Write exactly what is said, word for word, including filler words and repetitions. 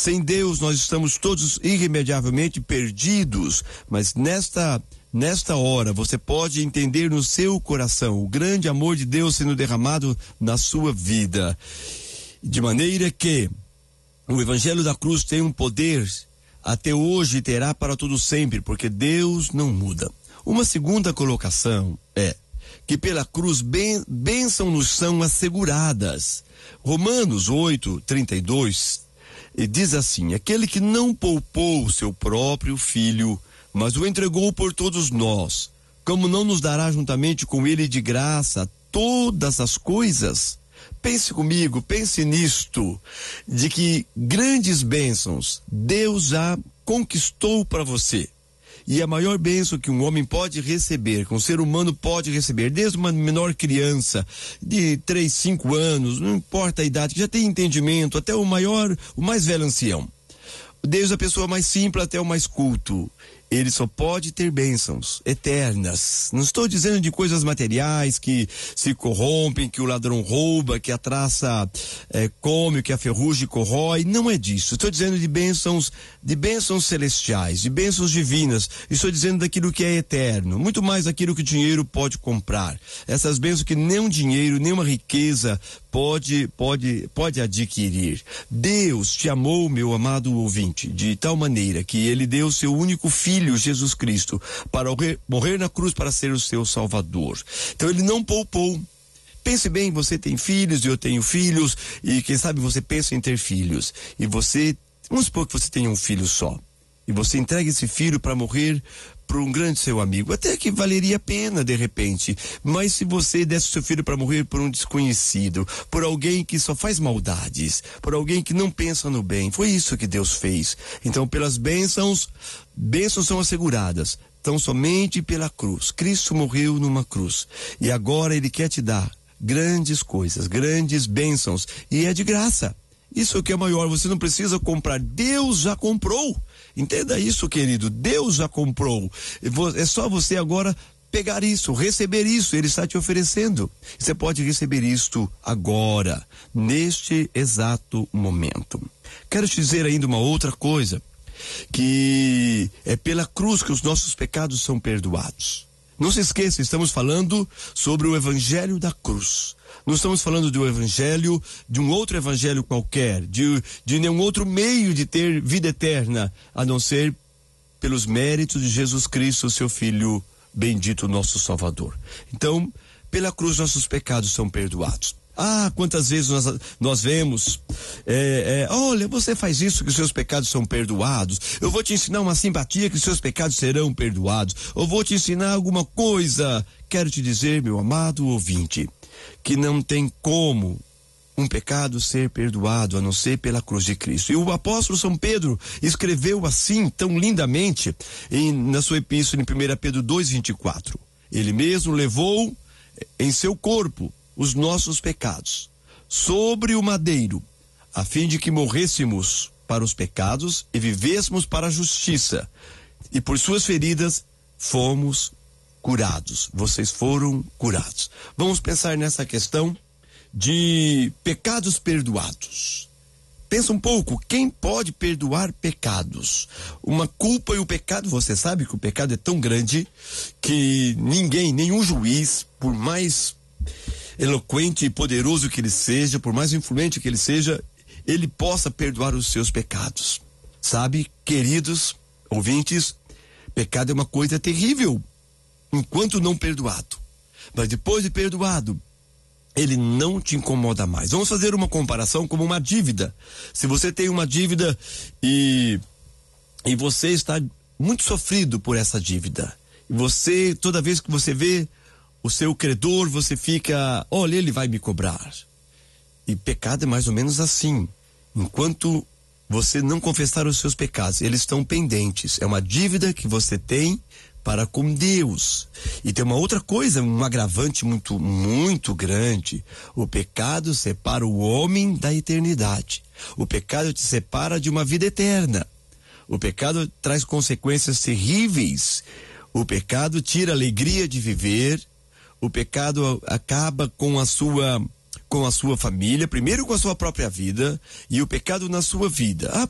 Sem Deus nós estamos todos irremediavelmente perdidos, mas nesta Nesta hora, você pode entender no seu coração o grande amor de Deus sendo derramado na sua vida. De maneira que o Evangelho da Cruz tem um poder até hoje e terá para todo sempre, porque Deus não muda. Uma segunda colocação é que pela cruz ben, bênção nos são asseguradas. Romanos oito, trinta e dois, diz assim: aquele que não poupou o seu próprio filho, mas o entregou por todos nós, como não nos dará juntamente com ele de graça todas as coisas? Pense comigo, pense nisto, de que grandes bênçãos Deus já conquistou para você. E a maior bênção que um homem pode receber, que um ser humano pode receber, desde uma menor criança de três, cinco anos, não importa a idade, que já tem entendimento, até o maior, o mais velho ancião. Desde a pessoa mais simples até o mais culto. Ele só pode ter bênçãos eternas. Não estou dizendo de coisas materiais que se corrompem, que o ladrão rouba, que a traça é, come, que a ferrugem corrói. Não é disso. Estou dizendo de bênçãos, de bênçãos celestiais, de bênçãos divinas. Estou dizendo daquilo que é eterno, muito mais daquilo que o dinheiro pode comprar. Essas bênçãos que nem um dinheiro, nem uma riqueza pode, pode, pode adquirir. Deus te amou, meu amado ouvinte, de tal maneira que ele deu seu único filho, Jesus Cristo, para morrer na cruz para ser o seu Salvador. Então ele não poupou. Pense bem, você tem filhos e eu tenho filhos, e quem sabe você pensa em ter filhos, e você, vamos supor que você tenha um filho só, e você entrega esse filho para morrer para um grande seu amigo, até que valeria a pena de repente, mas se você desse o seu filho para morrer por um desconhecido, por alguém que só faz maldades, por alguém que não pensa no bem, foi isso que Deus fez. Então pelas bênçãos, bênçãos são asseguradas, tão somente pela cruz. Cristo morreu numa cruz, e agora ele quer te dar grandes coisas, grandes bênçãos, e é de graça. Isso é o que é maior, você não precisa comprar, Deus já comprou. Entenda isso, querido, Deus já comprou. É só você agora pegar isso, receber isso, ele está te oferecendo. Você pode receber isto agora, neste exato momento. Quero te dizer ainda uma outra coisa, que é pela cruz que os nossos pecados são perdoados. Não se esqueça, estamos falando sobre o Evangelho da Cruz. Não estamos falando de um evangelho, de um outro evangelho qualquer, de, de nenhum outro meio de ter vida eterna, a não ser pelos méritos de Jesus Cristo, seu Filho bendito, nosso Salvador. Então, pela cruz nossos pecados são perdoados. Ah, quantas vezes nós, nós vemos, é, é, olha, você faz isso que os seus pecados são perdoados, eu vou te ensinar uma simpatia que os seus pecados serão perdoados, eu vou te ensinar alguma coisa. Quero te dizer, meu amado ouvinte, que não tem como um pecado ser perdoado, a não ser pela cruz de Cristo. E o apóstolo São Pedro escreveu assim, tão lindamente, em, na sua epístola em primeira Pedro dois, vinte e quatro. Ele mesmo levou em seu corpo os nossos pecados sobre o madeiro, a fim de que morrêssemos para os pecados e vivêssemos para a justiça. E por suas feridas fomos curados. Vocês foram curados. Vamos pensar nessa questão de pecados perdoados. Pensa um pouco, quem pode perdoar pecados? Uma culpa e o pecado, você sabe que o pecado é tão grande que ninguém, nenhum juiz, por mais eloquente e poderoso que ele seja, por mais influente que ele seja, ele possa perdoar os seus pecados. Sabe, queridos ouvintes, pecado é uma coisa terrível, enquanto não perdoado. Mas depois de perdoado, ele não te incomoda mais. Vamos fazer uma comparação como uma dívida. Se você tem uma dívida e, e você está muito sofrido por essa dívida, e você, toda vez que você vê o seu credor, você fica, olha, ele vai me cobrar. E pecado é mais ou menos assim. Enquanto você não confessar os seus pecados, eles estão pendentes. É uma dívida que você tem para com Deus. E tem uma outra coisa, um agravante muito, muito grande. O pecado separa o homem da eternidade. O pecado te separa de uma vida eterna. O pecado traz consequências terríveis. O pecado tira a alegria de viver. O pecado acaba com a sua, com a sua família, primeiro com a sua própria vida, e o pecado na sua vida. Ah,